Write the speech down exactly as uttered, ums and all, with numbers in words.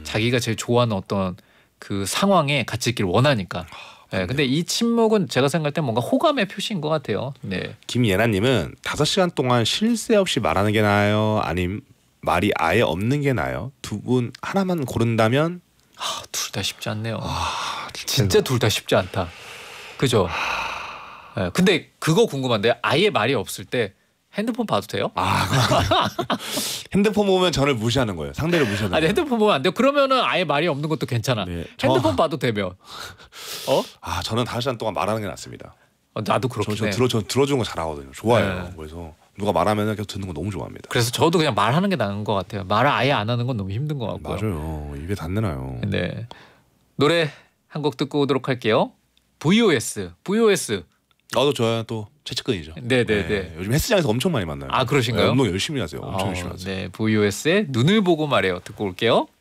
자기가 제일 좋아하는 어떤 그 상황에 같이 있기를 원하니까. 네, 근데 이 침묵은 제가 생각할 때 뭔가 호감의 표시인 것 같아요. 네. 김예나님은 다섯 시간 동안 쉴 새 없이 말하는 게 나아요? 아님 말이 아예 없는 게 나아요? 두 분 하나만 고른다면? 아, 둘 다 쉽지 않네요. 아, 진짜 둘 다 쉽지 않다. 그죠? 네, 근데 그거 궁금한데 아예 말이 없을 때 핸드폰 봐도 돼요? 아, 핸드폰 보면 저를 무시하는 거예요. 상대를 무시하는 아니 거예요. 핸드폰 보면 안 돼요. 그러면은 아예 말이 없는 것도 괜찮아. 네, 저- 핸드폰 봐도 되면. 어? 아, 저는 다섯 시간 동안 말하는 게 낫습니다. 어, 나도 저, 그렇긴 저 해. 들어 저 들어주는 거 잘하거든요. 좋아해요. 네. 그래서 누가 말하면 계속 듣는 거 너무 좋아합니다. 그래서 저도 그냥 말하는 게 나은 것 같아요. 말을 아예 안 하는 건 너무 힘든 것 같고요. 맞아요. 입에 닿느나요. 네. 노래 한 곡 듣고 오도록 할게요. 브이오에스. 브이오에스. 나도 저야 또 최측근이죠. 네네네. 요즘 헬스장에서 엄청 많이 만나요. 아, 그러신가요? 네, 운동 열심히 하세요. 엄청 어, 열심히 하세요. 네. 브이오에스의 눈을 보고 말해요. 듣고 올게요.